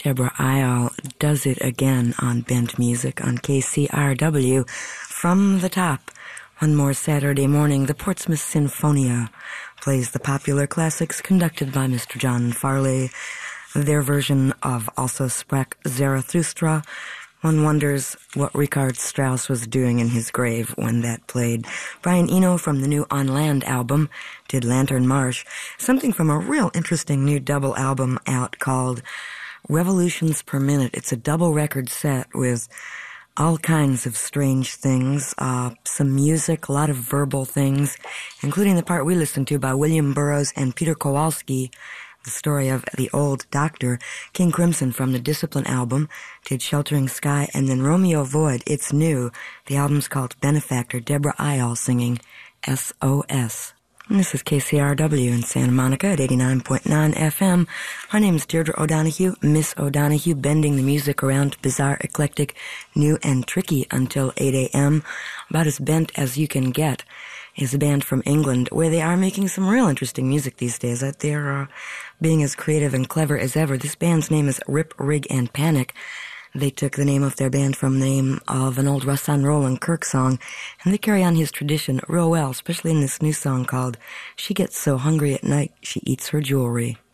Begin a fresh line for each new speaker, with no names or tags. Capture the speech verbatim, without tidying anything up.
Deborah Isle does it again on Bent Music on K C R W. From the top, one more Saturday morning, the Portsmouth Sinfonia plays the popular classics conducted by Mister John Farley. Their version of Also Sprach Zarathustra. One wonders what Richard Strauss was doing in his grave when that played. Brian Eno from the new On Land album did Lantern Marsh, something from a real interesting new double album out called Revolutions Per Minute. It's a double record set with all kinds of strange things, uh, some music, a lot of verbal things, including the part we listened to by William Burroughs and Peter Kowalski, the story of the old doctor. King Crimson from the Discipline album did Sheltering Sky, and then Romeo Void, It's New. The album's called Benefactor. Deborah Isle singing S O S. And this is K C R W in Santa Monica at eighty-nine point nine F M. My name is Deirdre O'Donoghue, Miss O'Donoghue, bending the music around bizarre, eclectic, new, and tricky until eight a.m. About as bent as you can get is a band from England where they are making some real interesting music these days. They're uh, being as creative and clever as ever. This band's name is Rip, Rig, and Panic. They took the name of their band from the name of an old Russan Roland Kirk song, and they carry on his tradition real well, especially in this new song called She Gets So Hungry at Night She Eats Her Jewelry.